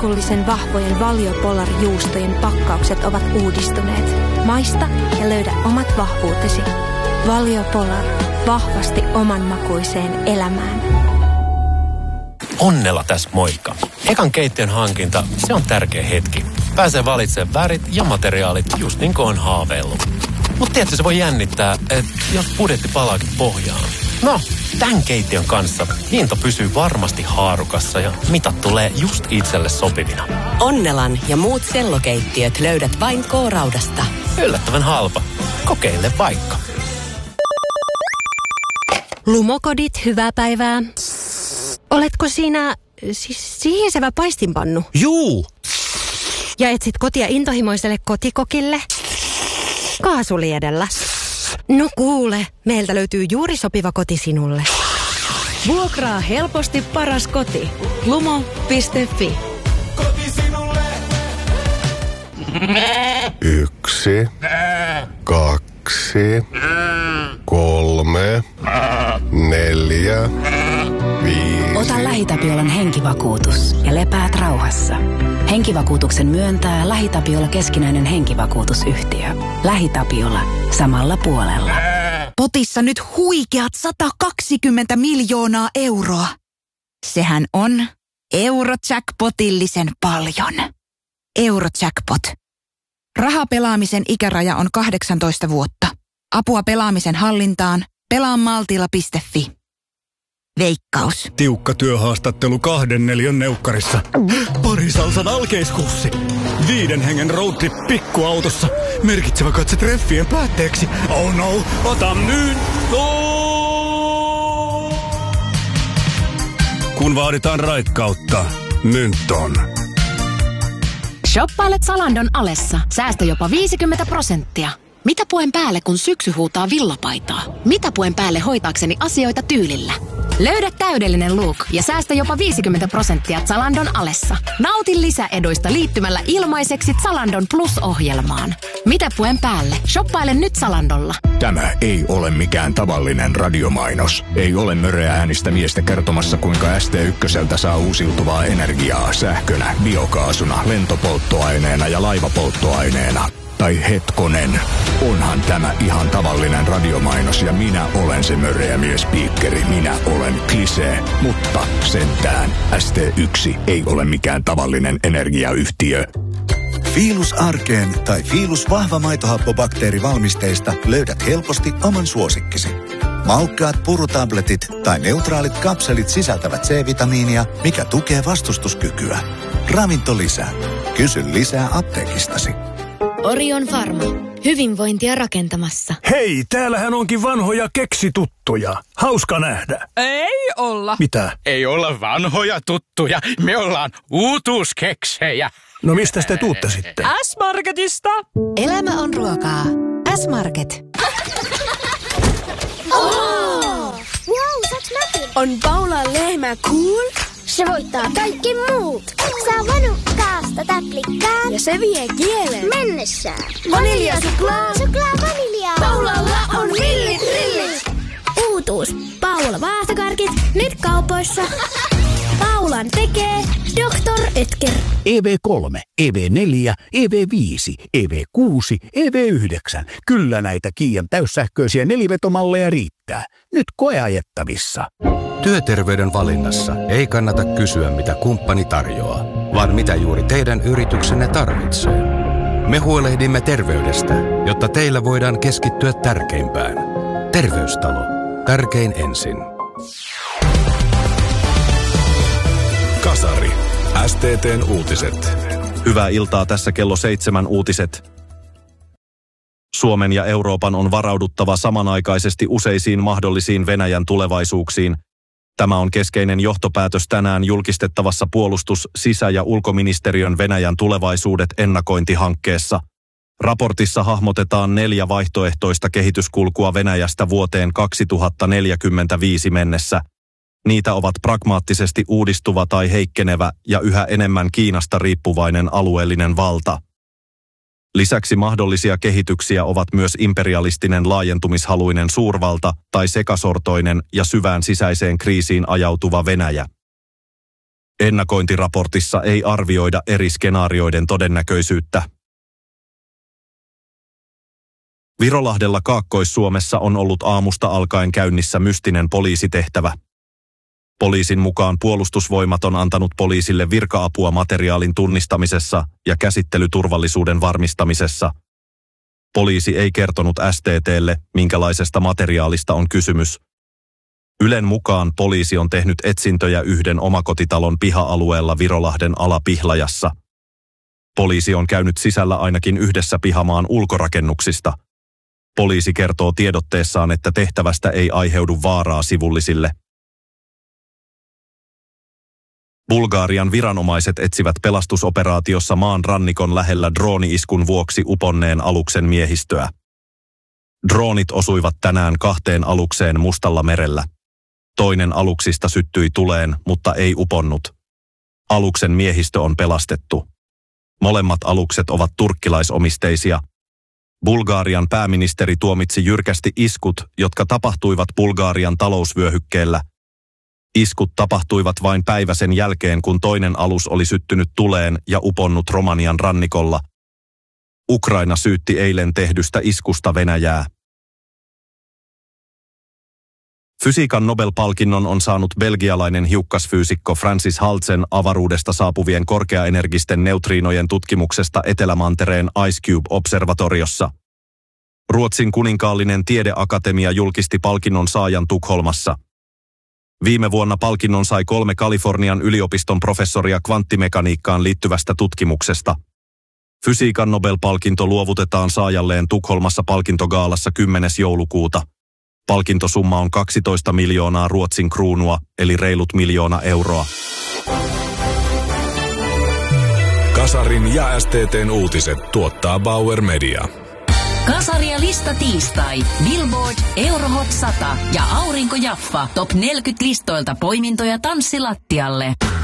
herkullisen vahvojen Valio Polar-juustojen pakkaukset ovat uudistuneet. Maista ja löydä omat vahvuutesi. Valio Polar. Vahvasti omanmakuiseen elämään. Onnella tässä moikka. Ekan keittiön hankinta, se on tärkeä hetki. Pääsee valitsemaan värit ja materiaalit just niin kuin on haaveillut. Mutta tiedätkö, se voi jännittää, että jos budjetti palaakin pohjaan. No, tämän keittiön kanssa hinta pysyy varmasti haarukassa ja mitat tulee just itselle sopivina. Onnelan ja muut sellokeittiöt löydät vain K-Raudasta. Yllättävän halpa. Kokeile vaikka. Lumokodit, hyvää päivää. Oletko sinä siis sihisevä paistinpannu? Juu! Ja etsit kotia intohimoiselle kotikokille? Kaasuliedellä. No kuule, meiltä löytyy juuri sopiva koti sinulle. Vuokraa helposti paras koti. Lumo.fi. Koti sinulle. 1, 2, 3, 4, 5. Ota LähiTapiolan henkivakuutus ja lepäät rauhassa. Henkivakuutuksen myöntää LähiTapiola keskinäinen henkivakuutusyhtiö. LähiTapiola. Samalla puolella. Potissa nyt huikeat 120 miljoonaa euroa. Sehän on Eurojackpotillisen paljon. Eurojackpot. Rahapelaamisen ikäraja on 18 vuotta. Apua pelaamisen hallintaan. Pelaamaltilla.fi. Veikkaus. Tiukka työhaastattelu 2/4 neukkarissa. Parisalsan alkeiskurssi. 5 hengen roadtrip pikkuautossa. Merkitsevä katse treffien päätteeksi. Oh no, ota nyt! No! Kun vaaditaan raikkautta, nyt on. Shoppailet Zalandon alessa. Säästä jopa 50%. Mitä puen päälle, kun syksy huutaa villapaitaa? Mitä puen päälle hoitaakseni asioita tyylillä? Löydä täydellinen look ja säästä jopa 50% Zalandon alessa. Nauti lisäeduista liittymällä ilmaiseksi Zalandon Plus-ohjelmaan. Mitä puen päälle? Shoppaile nyt Zalandolla. Tämä ei ole mikään tavallinen radiomainos. Ei ole möreä äänistä miestä kertomassa, kuinka ST1 saa uusiutuvaa energiaa sähkönä, biokaasuna, lentopolttoaineena ja laivapolttoaineena. Tai hetkonen, onhan tämä ihan tavallinen radiomainos ja minä olen se möreä miespiikkeri, minä olen Klisee, mutta sentään ST1 ei ole mikään tavallinen energiayhtiö. Fiilus Arkeen tai Fiilus vahva maitohappobakteerivalmisteista löydät helposti oman suosikkisi. Maukkaat purutabletit tai neutraalit kapselit sisältävät C-vitamiinia, mikä tukee vastustuskykyä. Ravinto lisää. Kysy lisää apteekistasi. Orion Pharma. Hyvinvointia rakentamassa. Hei, täällähän onkin vanhoja keksituttuja. Hauska nähdä. Ei olla. Mitä? Ei olla vanhoja tuttuja. Me ollaan uutuuskeksejä. No mistä te tuutte sitten? S-Marketista. Elämä on ruokaa. S-Market. Oh! Wow, saaks mäkin? On Paulan lehmä cool? Se voittaa kaikki muut. Saa vanukkaasta täplikkaan. Ja se vie kielen mennessään. Vaniljasuklaa. Suklaa vaniljaa. Paulalla on millit. Uutuus. Paula vaahtokarkit. Nyt kaupoissa. Paulan tekee Dr. Ötker. EV3, EV4, EV5, EV6, EV9. Kyllä näitä Kiian täyssähköisiä nelivetomalleja riittää. Nyt koeajettavissa. Työterveyden valinnassa ei kannata kysyä, mitä kumppani tarjoaa, vaan mitä juuri teidän yrityksenne tarvitsee. Me huolehdimme terveydestä, jotta teillä voidaan keskittyä tärkeimpään. Terveystalo. Tärkein ensin. Kasari. STT:n uutiset. Hyvää iltaa, tässä kello 7 uutiset. Suomen ja Euroopan on varauduttava samanaikaisesti useisiin mahdollisiin Venäjän tulevaisuuksiin. Tämä on keskeinen johtopäätös tänään julkistettavassa puolustus-, sisä- ja ulkoministeriön Venäjän tulevaisuudet ennakointihankkeessa. Raportissa hahmotetaan 4 vaihtoehtoista kehityskulkua Venäjästä vuoteen 2045 mennessä. Niitä ovat pragmaattisesti uudistuva tai heikkenevä ja yhä enemmän Kiinasta riippuvainen alueellinen valta. Lisäksi mahdollisia kehityksiä ovat myös imperialistinen laajentumishaluinen suurvalta tai sekasortoinen ja syvään sisäiseen kriisiin ajautuva Venäjä. Ennakointiraportissa ei arvioida eri skenaarioiden todennäköisyyttä. Virolahdella Kaakkois-Suomessa on ollut aamusta alkaen käynnissä mystinen poliisitehtävä. Poliisin mukaan puolustusvoimat on antanut poliisille virka-apua materiaalin tunnistamisessa ja käsittelyturvallisuuden varmistamisessa. Poliisi ei kertonut STT:lle, minkälaisesta materiaalista on kysymys. Ylen mukaan poliisi on tehnyt etsintöjä yhden omakotitalon piha-alueella Virolahden Alapihlajassa. Poliisi on käynyt sisällä ainakin yhdessä pihamaan ulkorakennuksista. Poliisi kertoo tiedotteessaan, että tehtävästä ei aiheudu vaaraa sivullisille. Bulgarian viranomaiset etsivät pelastusoperaatiossa maan rannikon lähellä drooni-iskun vuoksi uponneen aluksen miehistöä. Droonit osuivat tänään 2 alukseen Mustalla merellä. Toinen aluksista syttyi tuleen, mutta ei uponnut. Aluksen miehistö on pelastettu. Molemmat alukset ovat turkkilaisomisteisia. Bulgarian pääministeri tuomitsi jyrkästi iskut, jotka tapahtuivat Bulgarian talousvyöhykkeellä. Iskut tapahtuivat vain päivä sen jälkeen, kun toinen alus oli syttynyt tuleen ja uponnut Romanian rannikolla. Ukraina syytti eilen tehdystä iskusta Venäjää. Fysiikan Nobel-palkinnon on saanut belgialainen hiukkasfyysikko Francis Haltsen avaruudesta saapuvien korkeaenergisten neutriinojen tutkimuksesta Etelämantereen Ice Cube-observatoriossa. Ruotsin kuninkaallinen tiedeakatemia julkisti palkinnon saajan Tukholmassa. Viime vuonna palkinnon sai 3 Kalifornian yliopiston professoria kvanttimekaniikkaan liittyvästä tutkimuksesta. Fysiikan Nobel-palkinto luovutetaan saajalleen Tukholmassa palkintogaalassa 10. joulukuuta. Palkintosumma on 12 miljoonaa Ruotsin kruunua, eli reilut 1 miljoona euroa. Kasarin ja STT:n uutiset tuottaa Bauer Media. Kasari ja lista tiistai. Billboard, Eurohot 100 ja Aurinko Jaffa. Top 40 listoilta poimintoja tanssilattialle.